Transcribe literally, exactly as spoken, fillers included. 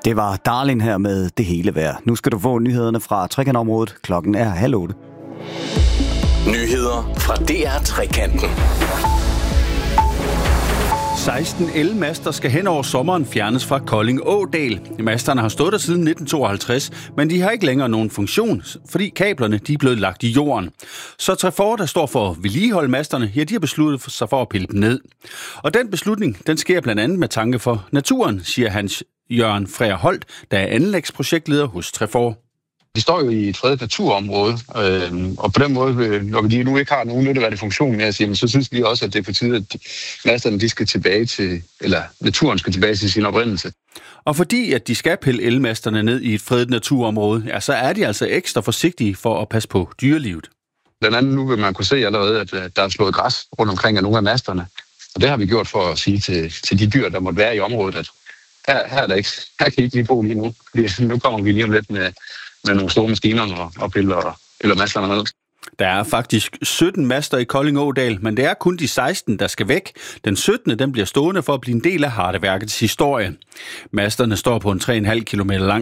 Det var Darlin her med Det Hele Vejr. Nu skal du få nyhederne fra Trekantområdet. Klokken er halv otte. Nyheder fra D R Trekanten. seksten elmaster skal hen over sommeren fjernes fra Kolding Ådal. Masterne har stået der siden nitten tooghalvtreds, men de har ikke længere nogen funktion, fordi kablerne de er blevet lagt i jorden. Så Trefor, der står for vedligehold masterne, ja, de har besluttet sig for at pille dem ned. Og den beslutning, den sker blandt andet med tanke for naturen, siger Hans Jørgen Freer Holt, der er anlægsprojektleder hos Trefor. Vi står jo i et fredet naturområde, øh, og på den måde, når vi nu ikke har nogen nytteværdig funktion mere, så, så synes vi også, at det er på tide, at masterne de skal tilbage til, eller naturen skal tilbage til sin oprindelse. Og fordi at de skal pille elmasterne ned i et fredet naturområde, ja, så er de altså ekstra forsigtige for at passe på dyrelivet. Blandt andet nu vil man kunne se allerede, at der er slået græs rundt omkring af nogle af masterne, og det har vi gjort for at sige til, til de dyr, der måtte være i området, at her, her, er der ikke, her kan I ikke lige bo lige nu, fordi nu kommer vi lige om lidt med med nogle store maskiner og, og piller eller masterne ned. Der er faktisk sytten master i Kolding Ådal, men det er kun de seksten, der skal væk. Den syttende den bliver stående for at blive en del af Hardeværkets historie. Masterne står på en tre komma fem kilometer lang